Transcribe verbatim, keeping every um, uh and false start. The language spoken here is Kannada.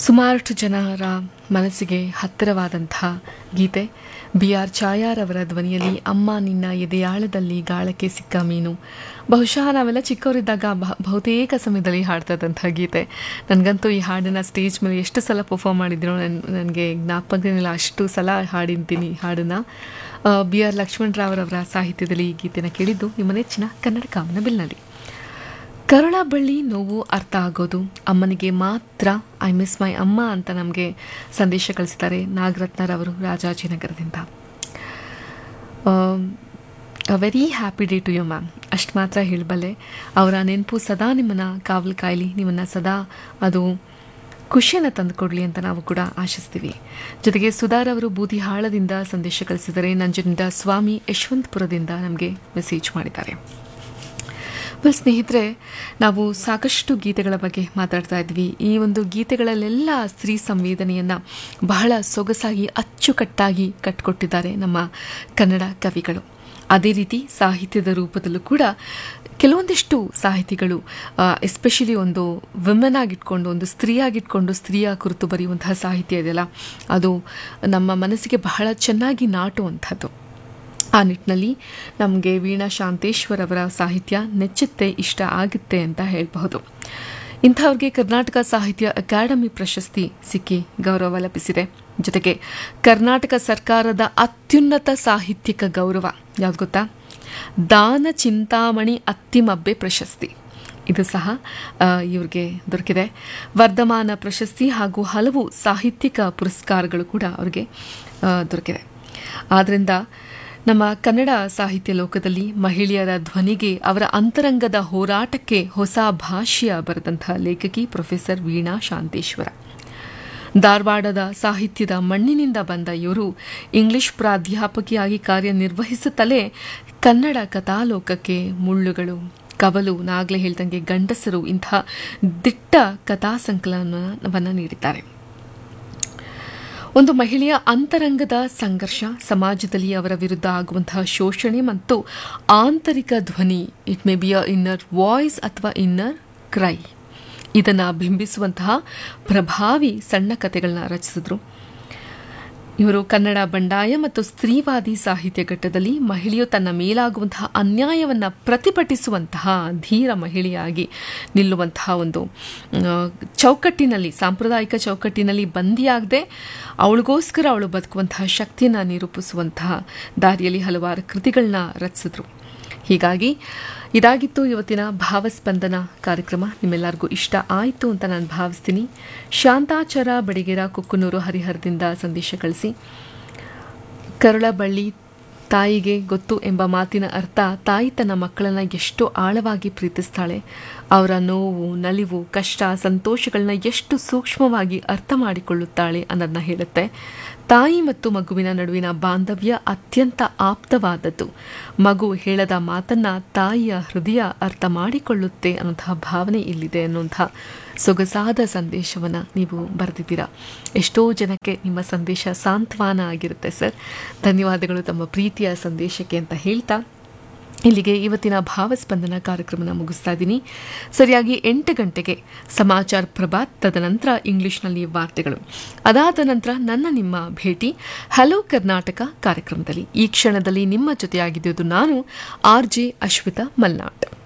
ಸುಮಾರಷ್ಟು ಜನರ ಮನಸ್ಸಿಗೆ ಹತ್ತಿರವಾದಂಥ ಗೀತೆ ಬಿ ಆರ್ ಛಾಯಾರವರ ಧ್ವನಿಯಲ್ಲಿ ಅಮ್ಮ ನಿನ್ನ ಎದೆಯಾಳದಲ್ಲಿ ಗಾಳಕ್ಕೆ ಸಿಕ್ಕ ಮೀನು. ಬಹುಶಃ ನಾವೆಲ್ಲ ಚಿಕ್ಕವರಿದ್ದಾಗ ಬಹುತೇಕ ಸಮಯದಲ್ಲಿ ಹಾಡ್ತಾ ಇದ್ದಂಥ ಗೀತೆ. ನನಗಂತೂ ಈ ಹಾಡನ್ನು ಸ್ಟೇಜ್ ಮೇಲೆ ಎಷ್ಟು ಸಲ ಪರ್ಫಾರ್ಮ್ ಮಾಡಿದ್ದೀನೋ ನನ್ ನನಗೆ ಜ್ಞಾಪಕನಿಲ್ಲ, ಅಷ್ಟು ಸಲ ಹಾಡಿದ್ದೀನಿ ಹಾಡನ್ನು. ಬಿ ಆರ್ ಲಕ್ಷ್ಮಣರಾವ್ರವರ ಸಾಹಿತ್ಯದಲ್ಲಿ ಈ ಗೀತೆನ ಕೇಳಿದ್ದು ನಿಮ್ಮ ನೆಚ್ಚಿನ ಕನ್ನಡ ಕಾಮನಬಿಲ್ನಲ್ಲಿ. ಕರುಳ ಬಳ್ಳಿ ನೋವು ಅರ್ಥ ಆಗೋದು ಅಮ್ಮನಿಗೆ ಮಾತ್ರ, ಐ ಮಿಸ್ ಮೈ ಅಮ್ಮ ಅಂತ ನಮಗೆ ಸಂದೇಶ ಕಳಿಸಿದ್ದಾರೆ ನಾಗರತ್ನರವರು ರಾಜಾಜಿನಗರದಿಂದ. A very happy day to you ma'am, ಅಷ್ಟು ಮಾತ್ರ ಹೇಳಬಲ್ಲೆ. ಅವರ ನೆನಪು ಸದಾ ನಿಮ್ಮನ್ನು ಕಾವಲು ಕಾಯಲಿ, ನಿಮ್ಮನ್ನು ಸದಾ ಅದು ಖುಷಿಯನ್ನು ತಂದುಕೊಡ್ಲಿ ಅಂತ ನಾವು ಕೂಡ ಆಶಿಸ್ತೀವಿ. ಜೊತೆಗೆ ಸುಧಾರ್ ಅವರು ಬೂದಿಹಾಳದಿಂದ ಸಂದೇಶ ಕಳಿಸಿದ್ದಾರೆ. ನಂಜನಗೂಡ ಸ್ವಾಮಿ ಯಶವಂತಪುರದಿಂದ ನಮಗೆ ಮೆಸೇಜ್ ಮಾಡಿದ್ದಾರೆ. ವೆಲ್ ಸ್ನೇಹಿತರೆ, ನಾವು ಸಾಕಷ್ಟು ಗೀತೆಗಳ ಬಗ್ಗೆ ಮಾತಾಡ್ತಾ ಇದ್ವಿ. ಈ ಒಂದು ಗೀತೆಗಳಲ್ಲೆಲ್ಲ ಸ್ತ್ರೀ ಸಂವೇದನೆಯನ್ನು ಬಹಳ ಸೊಗಸಾಗಿ ಅಚ್ಚುಕಟ್ಟಾಗಿ ಕಟ್ಟಿಕೊಟ್ಟಿದ್ದಾರೆ ನಮ್ಮ ಕನ್ನಡ ಕವಿಗಳು. ಅದೇ ರೀತಿ ಸಾಹಿತ್ಯದ ರೂಪದಲ್ಲೂ ಕೂಡ ಕೆಲವೊಂದಿಷ್ಟು ಸಾಹಿತಿಗಳು ಎಸ್ಪೆಷಲಿ ಒಂದು ವಿಮೆನ್ ಆಗಿಟ್ಕೊಂಡು, ಒಂದು ಸ್ತ್ರೀಯಾಗಿಟ್ಕೊಂಡು ಸ್ತ್ರೀಯ ಕುರಿತು ಬರೆಯುವಂತಹ ಸಾಹಿತ್ಯ ಇದೆಯಲ್ಲ, ಅದು ನಮ್ಮ ಮನಸ್ಸಿಗೆ ಬಹಳ ಚೆನ್ನಾಗಿ ನಾಟುವಂಥದ್ದು. ಆ ನಿಟ್ಟಿನಲ್ಲಿ ನಮಗೆ ವೀಣಾ ಶಾಂತೇಶ್ವರ್ ಅವರ ಸಾಹಿತ್ಯ ನೆಚ್ಚುತ್ತೆ, ಇಷ್ಟ ಆಗುತ್ತೆ ಅಂತ ಹೇಳಬಹುದು. ಇಂಥವ್ರಿಗೆ ಕರ್ನಾಟಕ ಸಾಹಿತ್ಯ ಅಕಾಡೆಮಿ ಪ್ರಶಸ್ತಿ ಸಿಕ್ಕಿ ಗೌರವ ಲಭಿಸಿದೆ. ಜೊತೆಗೆ ಕರ್ನಾಟಕ ಸರ್ಕಾರದ ಅತ್ಯುನ್ನತ ಸಾಹಿತ್ಯಿಕ ಗೌರವ ಯಾವ್ದು ಗೊತ್ತಾ? ದಾನ ಚಿಂತಾಮಣಿ ಅತ್ತಿಮಬ್ಬೆ ಪ್ರಶಸ್ತಿ. ಇದು ಸಹ ಇವ್ರಿಗೆ ದೊರಕಿದೆ. ವರ್ಧಮಾನ ಪ್ರಶಸ್ತಿ ಹಾಗೂ ಹಲವು ಸಾಹಿತ್ಯಿಕ ಪುರಸ್ಕಾರಗಳು ಕೂಡ ಅವ್ರಿಗೆ ದೊರಕಿದೆ. ಆದ್ದರಿಂದ ನಮ್ಮ ಕನ್ನಡ ಸಾಹಿತ್ಯ ಲೋಕದಲ್ಲಿ ಮಹಿಳೆಯರ ಧ್ವನಿಗೆ, ಅವರ ಅಂತರಂಗದ ಹೋರಾಟಕ್ಕೆ ಹೊಸ ಭಾಷ್ಯ ಬರೆದಂಥ ಲೇಖಕಿ ಪ್ರೊಫೆಸರ್ ವೀಣಾ ಶಾಂತೇಶ್ವರ. ಧಾರವಾಡದ ಸಾಹಿತ್ಯದ ಮಣ್ಣಿನಿಂದ ಬಂದ ಇವರು ಇಂಗ್ಲಿಷ್ ಪ್ರಾಧ್ಯಾಪಕಿಯಾಗಿ ಕಾರ್ಯನಿರ್ವಹಿಸುತ್ತಲೇ ಕನ್ನಡ ಕಥಾಲೋಕಕ್ಕೆ ಮುಳ್ಳುಗಳು, ಕವಲು, ನಾಗಲೇ ಹೇಳ್ದಂಗೆ ಗಂಡಸರು ಇಂಥ ದಿಟ್ಟ ಕಥಾ ಸಂಕಲನವನ್ನು ನೀಡಿದ್ದಾರೆ. ಒಂದು ಮಹಿಳೆಯ ಅಂತರಂಗದ ಸಂಘರ್ಷ, ಸಮಾಜದಲ್ಲಿ ಅವರ ವಿರುದ್ಧ ಆಗುವಂತಹ ಶೋಷಣೆ ಮತ್ತು ಆಂತರಿಕ ಧ್ವನಿ, it may be a inner voice ಅಥವಾ ಇನ್ನರ್ ಕ್ರೈ, ಇದನ್ನು ಬಿಂಬಿಸುವಂತಹ ಪ್ರಭಾವಿ ಸಣ್ಣ ಕಥೆಗಳನ್ನ ರಚಿಸಿದ್ರು. ಇವರು ಕನ್ನಡ ಬಂಡಾಯ ಮತ್ತು ಸ್ತ್ರೀವಾದಿ ಸಾಹಿತ್ಯ ಘಟ್ಟದಲ್ಲಿ ಮಹಿಳೆಯು ತನ್ನ ಮೇಲಾಗುವಂತಹ ಅನ್ಯಾಯವನ್ನು ಪ್ರತಿಭಟಿಸುವಂತಹ ಧೀರ ಮಹಿಳೆಯಾಗಿ ನಿಲ್ಲುವಂತಹ ಒಂದು ಚೌಕಟ್ಟಿನಲ್ಲಿ, ಸಾಂಪ್ರದಾಯಿಕ ಚೌಕಟ್ಟಿನಲ್ಲಿ ಬಂದಿಯಾಗದೆ ಅವಳಿಗೋಸ್ಕರ ಅವಳು ಬದುಕುವಂತಹ ಶಕ್ತಿಯನ್ನು ನಿರೂಪಿಸುವಂತಹ ದಾರಿಯಲ್ಲಿ ಹಲವಾರು ಕೃತಿಗಳನ್ನ ರಚಿಸಿದ್ರು. ಹೀಗಾಗಿ ಇದಾಗಿತ್ತು ಇವತ್ತಿನ ಭಾವಸ್ಪಂದನ ಕಾರ್ಯಕ್ರಮ. ನಿಮ್ಮೆಲ್ಲರಿಗೂ ಇಷ್ಟ ಆಯಿತು ಅಂತ ನಾನು ಭಾವಿಸ್ತೀನಿ. ಶಾಂತಾಚಾರ ಬಡಿಗೆರ ಕುಕ್ಕನೂರು ಹರಿಹರದಿಂದ ಸಂದೇಶ ಕಳಿಸಿ, ಕರುಳ ಬಳ್ಳಿ ತಾಯಿಗೆ ಗೊತ್ತು ಎಂಬ ಮಾತಿನ ಅರ್ಥ, ತಾಯಿ ತನ್ನ ಮಕ್ಕಳನ್ನ ಎಷ್ಟು ಆಳವಾಗಿ ಪ್ರೀತಿಸ್ತಾಳೆ, ಅವರ ನೋವು, ನಲಿವು, ಕಷ್ಟ, ಸಂತೋಷಗಳನ್ನ ಎಷ್ಟು ಸೂಕ್ಷ್ಮವಾಗಿ ಅರ್ಥ ಮಾಡಿಕೊಳ್ಳುತ್ತಾಳೆ ಅನ್ನೋದನ್ನ ಹೇಳುತ್ತೆ. ತಾಯಿ ಮತ್ತು ಮಗುವಿನ ನಡುವಿನ ಬಾಂಧವ್ಯ ಅತ್ಯಂತ ಆಪ್ತವಾದದ್ದು. ಮಗು ಹೇಳದ ಮಾತನ್ನ ತಾಯಿಯ ಹೃದಯ ಅರ್ಥ ಮಾಡಿಕೊಳ್ಳುತ್ತೆ ಅನ್ನೋಂತಹ ಭಾವನೆ ಇಲ್ಲಿದೆ ಅನ್ನುವಂಥ ಸೊಗಸಾದ ಸಂದೇಶವನ್ನು ನೀವು ಬರೆದಿದ್ದೀರಾ. ಎಷ್ಟೋ ಜನಕ್ಕೆ ನಿಮ್ಮ ಸಂದೇಶ ಸಾಂತ್ವನ ಆಗಿರುತ್ತೆ ಸರ್. ಧನ್ಯವಾದಗಳು ತಮ್ಮ ಪ್ರೀತಿಯ ಸಂದೇಶಕ್ಕೆ ಅಂತ ಹೇಳ್ತಾ ಇಲ್ಲಿಗೆ ಇವತ್ತಿನ ಭಾವಸ್ಪಂದನ ಕಾರ್ಯಕ್ರಮನ ಮುಗಿಸ್ತಾ ಇದ್ದೀನಿ. ಸರಿಯಾಗಿ ಎಂಟು ಗಂಟೆಗೆ ಸಮಾಚಾರ ಪ್ರಭಾತ್, ತದನಂತರ ಇಂಗ್ಲಿಷ್ನಲ್ಲಿ ವಾರ್ತೆಗಳು. ಅದಾದ ನಂತರ ನನ್ನ ನಿಮ್ಮ ಭೇಟಿ ಹಲೋ ಕರ್ನಾಟಕ ಕಾರ್ಯಕ್ರಮದಲ್ಲಿ. ಈ ಕ್ಷಣದಲ್ಲಿ ನಿಮ್ಮ ಜೊತೆಯಾಗಿದ್ದು ನಾನು ಆರ್ ಜೆ ಅಶ್ವಿತಾ ಮಲ್ನಾಡ್.